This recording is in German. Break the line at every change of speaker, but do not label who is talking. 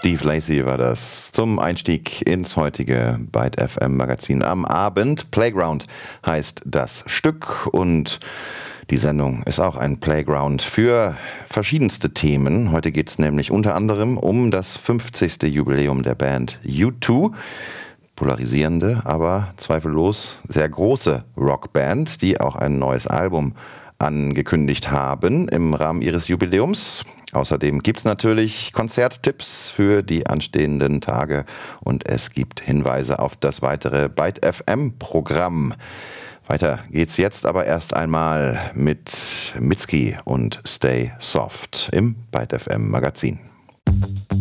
Steve Lacy war das zum Einstieg ins heutige Byte FM Magazin am Abend. Playground heißt das Stück und die Sendung ist auch ein Playground für verschiedenste Themen. Heute geht es nämlich unter anderem um das 50. Jubiläum der Band U2. Polarisierende, aber zweifellos sehr große Rockband, die auch ein neues Album angekündigt haben im Rahmen ihres Jubiläums. Außerdem gibt es natürlich Konzerttipps für die anstehenden Tage und es gibt Hinweise auf das weitere Byte FM Programm. Weiter geht's jetzt aber erst einmal mit Mitski und Stay Soft im Byte FM Magazin.